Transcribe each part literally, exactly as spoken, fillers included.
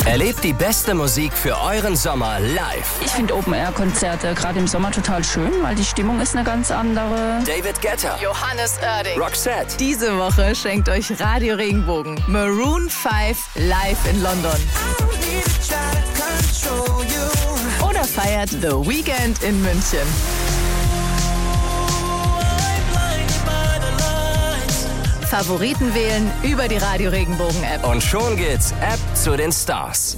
Erlebt die beste Musik für euren Sommer live. Ich finde Open-Air-Konzerte gerade im Sommer total schön, weil die Stimmung ist eine ganz andere. David Guetta, Johannes Oerding, Roxette. Diese Woche schenkt euch Radio Regenbogen Maroon fünf live in London. Oder feiert The Weeknd in München. Favoriten wählen über die Radio Regenbogen-App. Und schon geht's App zu den Stars.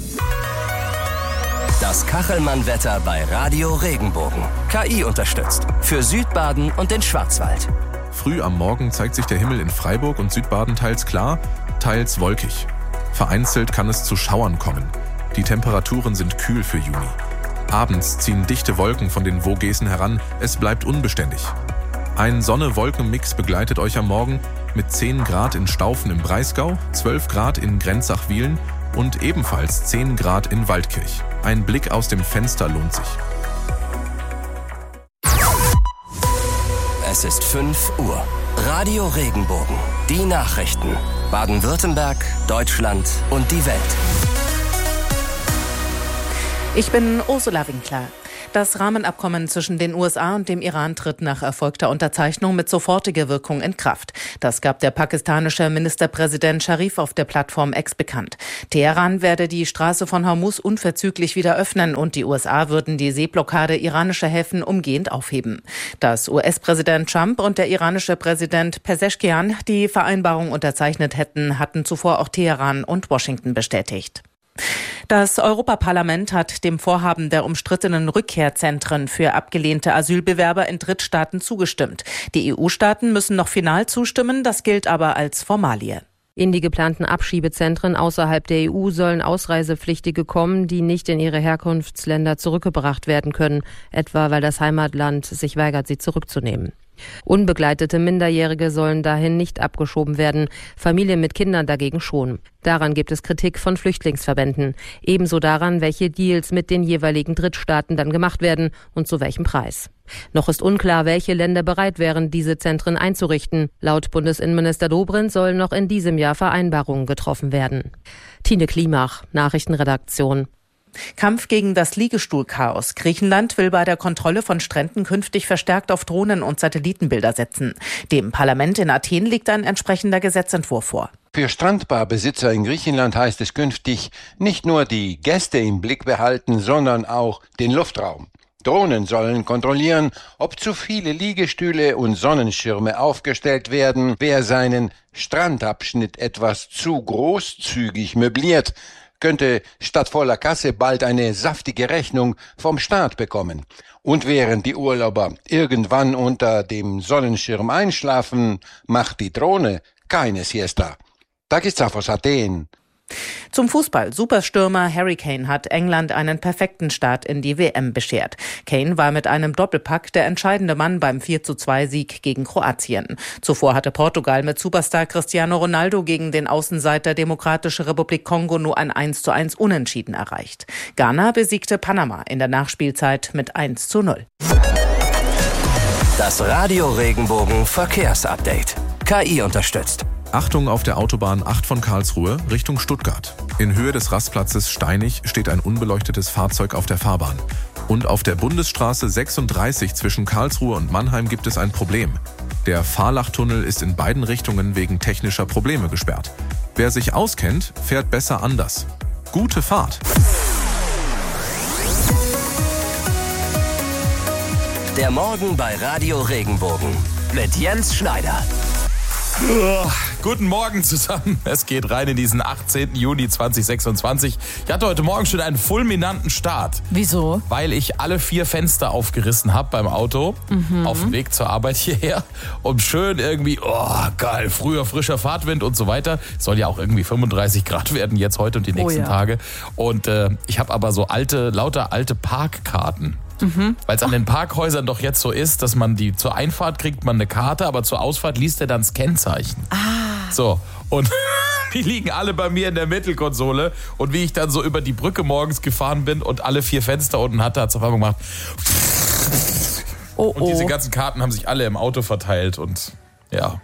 Das Kachelmann-Wetter bei Radio Regenbogen. K I unterstützt. Für Südbaden und den Schwarzwald. Früh am Morgen zeigt sich der Himmel in Freiburg und Südbaden teils klar, teils wolkig. Vereinzelt kann es zu Schauern kommen. Die Temperaturen sind kühl für Juni. Abends ziehen dichte Wolken von den Vogesen heran. Es bleibt unbeständig. Ein Sonne-Wolken-Mix begleitet euch am Morgen mit zehn Grad in Staufen im Breisgau, zwölf Grad in Grenzach-Wiehlen und ebenfalls zehn Grad in Waldkirch. Ein Blick aus dem Fenster lohnt sich. Es ist fünf Uhr. Radio Regenbogen. Die Nachrichten. Baden-Württemberg, Deutschland und die Welt. Ich bin Ursula Winkler. Das Rahmenabkommen zwischen den U S A und dem Iran tritt nach erfolgter Unterzeichnung mit sofortiger Wirkung in Kraft. Das gab der pakistanische Ministerpräsident Sharif auf der Plattform X bekannt. Teheran werde die Straße von Hormuz unverzüglich wieder öffnen und die U S A würden die Seeblockade iranischer Häfen umgehend aufheben. Dass U S-Präsident Trump und der iranische Präsident Pezeshkian die Vereinbarung unterzeichnet hätten, hatten zuvor auch Teheran und Washington bestätigt. Das Europaparlament hat dem Vorhaben der umstrittenen Rückkehrzentren für abgelehnte Asylbewerber in Drittstaaten zugestimmt. Die E U-Staaten müssen noch final zustimmen, das gilt aber als Formalie. In die geplanten Abschiebezentren außerhalb der E U sollen Ausreisepflichtige kommen, die nicht in ihre Herkunftsländer zurückgebracht werden können, etwa weil das Heimatland sich weigert, sie zurückzunehmen. Unbegleitete Minderjährige sollen dahin nicht abgeschoben werden, Familien mit Kindern dagegen schon. Daran gibt es Kritik von Flüchtlingsverbänden. Ebenso daran, welche Deals mit den jeweiligen Drittstaaten dann gemacht werden und zu welchem Preis. Noch ist unklar, welche Länder bereit wären, diese Zentren einzurichten. Laut Bundesinnenminister Dobrindt sollen noch in diesem Jahr Vereinbarungen getroffen werden. Tine Klimach, Nachrichtenredaktion. Kampf gegen das Liegestuhlchaos. Griechenland will bei der Kontrolle von Stränden künftig verstärkt auf Drohnen und Satellitenbilder setzen. Dem Parlament in Athen liegt ein entsprechender Gesetzentwurf vor. Für Strandbarbesitzer in Griechenland heißt es künftig nicht nur die Gäste im Blick behalten, sondern auch den Luftraum. Drohnen sollen kontrollieren, ob zu viele Liegestühle und Sonnenschirme aufgestellt werden, wer seinen Strandabschnitt etwas zu großzügig möbliert, könnte statt voller Kasse bald eine saftige Rechnung vom Staat bekommen. Und während die Urlauber irgendwann unter dem Sonnenschirm einschlafen, macht die Drohne keine Siesta. Takis aus Athen. Zum Fußball. Superstürmer Harry Kane hat England einen perfekten Start in die W M beschert. Kane war mit einem Doppelpack der entscheidende Mann beim vier zu zwei Sieg gegen Kroatien. Zuvor hatte Portugal mit Superstar Cristiano Ronaldo gegen den Außenseiter Demokratische Republik Kongo nur ein eins zu eins Unentschieden erreicht. Ghana besiegte Panama in der Nachspielzeit mit eins zu null. Das Radio Regenbogen Verkehrsupdate. K I unterstützt. Achtung auf der Autobahn acht von Karlsruhe Richtung Stuttgart. In Höhe des Rastplatzes Steinig steht ein unbeleuchtetes Fahrzeug auf der Fahrbahn. Und auf der Bundesstraße sechsunddreißig zwischen Karlsruhe und Mannheim gibt es ein Problem. Der Fahrlachtunnel ist in beiden Richtungen wegen technischer Probleme gesperrt. Wer sich auskennt, fährt besser anders. Gute Fahrt! Der Morgen bei Radio Regenbogen mit Jens Schneider. Oh, guten Morgen zusammen. Es geht rein in diesen achtzehnten Juni zweitausendsechsundzwanzig. Ich hatte heute Morgen schon einen fulminanten Start. Wieso? Weil ich alle vier Fenster aufgerissen habe beim Auto, mhm. auf dem Weg zur Arbeit hierher. Und schön irgendwie, oh geil, früher frischer Fahrtwind und so weiter. Soll ja auch irgendwie fünfunddreißig Grad werden jetzt heute und die nächsten oh, ja. Tage. Und äh, ich habe aber so alte, lauter alte Parkkarten. Mhm. Weil es an den Parkhäusern doch jetzt so ist, dass man die zur Einfahrt kriegt man eine Karte, aber zur Ausfahrt liest er dann das Kennzeichen. Ah. So, und die liegen alle bei mir in der Mittelkonsole. Und wie ich dann so über die Brücke morgens gefahren bin und alle vier Fenster unten hatte, hat es auf einmal gemacht. Oh, oh. Und diese ganzen Karten haben sich alle im Auto verteilt und ja,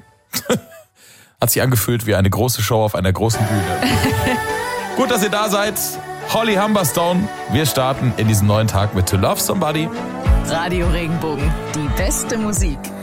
hat sich angefühlt wie eine große Show auf einer großen Bühne. Gut, dass ihr da seid. Holly Humberstone. Wir starten in diesen neuen Tag mit To Love Somebody. Radio Regenbogen, die beste Musik.